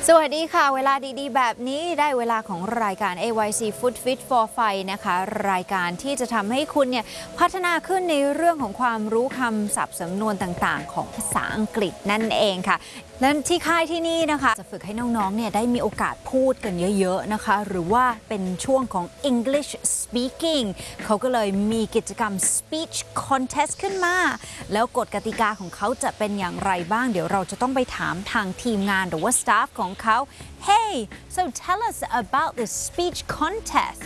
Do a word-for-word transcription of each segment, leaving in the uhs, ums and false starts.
สวัสดีค่ะเวลาดีๆแบบนี้ได้เวลาของรายการ เอ วาย ซี Food Fit for Fun นะคะรายการที่จะทำให้คุณเนี่ยพัฒนาขึ้นในเรื่องของความรู้คำศัพท์สำนวนต่างๆของภาษาอังกฤษนั่นเองค่ะและที่ค่ายที่นี่นะคะจะฝึกให้น้องๆเนี่ยได้มีโอกาสพูดกันเยอะๆนะคะหรือว่าเป็นช่วงของ English Speaking เขาก็เลยมีกิจกรรม Speech Contest ขึ้นมาแล้วกฎกติกาของเขาจะเป็นอย่างไรบ้างเดี๋ยวเราจะต้องไปถามทางทีมงานหรือว่า staff ของเขา Hey so tell us about the speech contest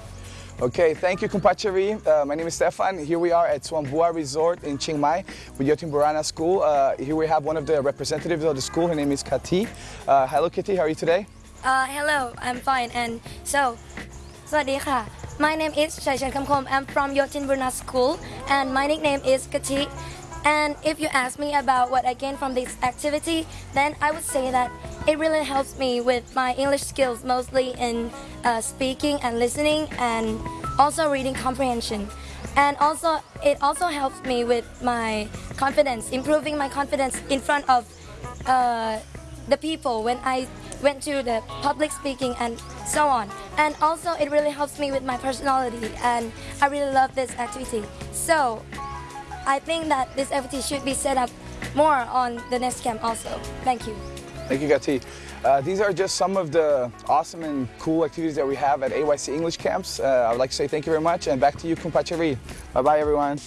Okay, thank you, Kumpachari. Uh, my name is Stefan. Here we are at Swambua Resort in Chiang Mai with Yotin Burana School. Uh, here we have one of the representatives of the school. Her name is Kati. Uh, hello, Kitty. How are you today? Uh, hello, I'm fine. And so, Swadika. My name is Chaichan Kamkom. I'm from Yotin Burana School, and my nickname is Kati. And if you ask me about what I gained from this activity, then I would say that it really helps me with my English skills, mostly in uh, speaking and listening, and also reading comprehension. And also, it also helps me with my confidence, improving my confidence in front of uh, the people when I went to the public speaking and so on. And also, it really helps me with my personality, and I really love this activity. So, I think that this activity should be set up more on the next camp also. Thank you. Thank you, Kati. Uh, these are just some of the awesome and cool activities that we have at A Y C English camps. Uh, I would like to say thank you very much, and back to you, Kumpachari. Bye-bye, everyone.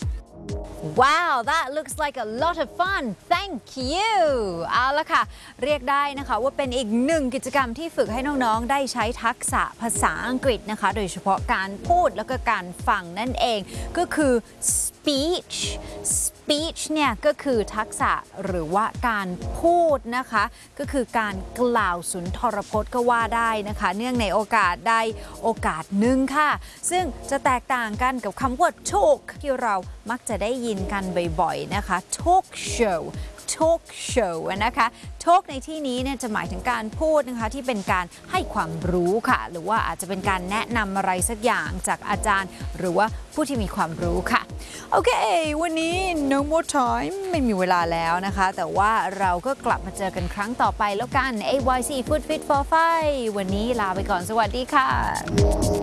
Wow that looks like a lot of fun thank you เอาละค่ะเรียกได้นะคะว่าเป็นอีกหนึ่งกิจกรรมที่ฝึกให้น้องๆได้ใช้ทักษะภาษาอังกฤษนะคะโดยเฉพาะการพูดแล้วก็การฟังนั่นเองก็คือ speech speech เนี่ยก็คือทักษะหรือว่าการพูดนะคะก็คือการกล่าวสุนทรพจน์ก็ว่าได้นะคะเนื่องในโอกาสใดโอกาสหนึ่งค่ะซึ่งจะแตกต่างกันกับคำว่า talk ที่เรามักจะได้ยินกันบ่อยๆนะคะ talk show talk show นะคะ talk ในที่นี้เนี่ยจะหมายถึงการพูดนะคะที่เป็นการให้ความรู้ค่ะหรือว่าอาจจะเป็นการแนะนำอะไรสักอย่างจากอาจารย์หรือว่าผู้ที่มีความรู้ค่ะโอเควันนี้ no more time ไม่มีเวลาแล้วนะคะแต่ว่าเราก็กลับมาเจอกันครั้งต่อไปแล้วกัน เอ วาย ซี Food Fit for Fun วันนี้ลาไปก่อนสวัสดีค่ะ